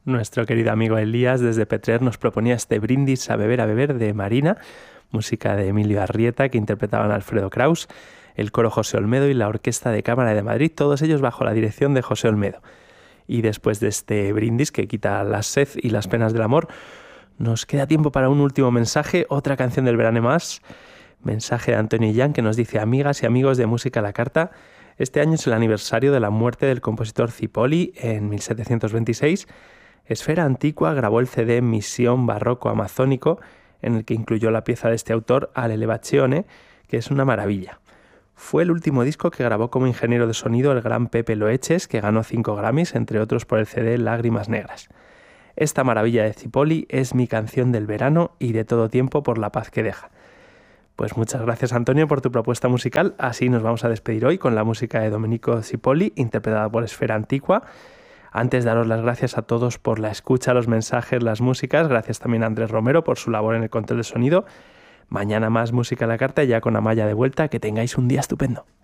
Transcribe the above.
Nuestro querido amigo Elías desde Petrer nos proponía este brindis a beber de Marina, música de Emilio Arrieta que interpretaban Alfredo Kraus, el coro José Olmedo y la Orquesta de Cámara de Madrid, todos ellos bajo la dirección de José Olmedo. Y después de este brindis que quita la sed y las penas del amor, nos queda tiempo para un último mensaje, otra canción del verano más. Mensaje de Antonio Illán que nos dice: amigas y amigos de Música a la Carta, este año es el aniversario de la muerte del compositor Zipoli en 1726. Esfera Antigua grabó el CD Misión Barroco Amazónico, en el que incluyó la pieza de este autor, Alle Levazione, que es una maravilla. Fue el último disco que grabó como ingeniero de sonido el gran Pepe Loeches, que ganó 5 Grammys, entre otros por el CD Lágrimas Negras. Esta maravilla de Zipoli es mi canción del verano y de todo tiempo por la paz que deja. Pues muchas gracias, Antonio, por tu propuesta musical. Así nos vamos a despedir hoy con la música de Domenico Zipoli, interpretada por Esfera Antigua. Antes, daros las gracias a todos por la escucha, los mensajes, las músicas. Gracias también a Andrés Romero por su labor en el control de sonido. Mañana más Música a la Carta, ya con Amaya de vuelta. Que tengáis un día estupendo.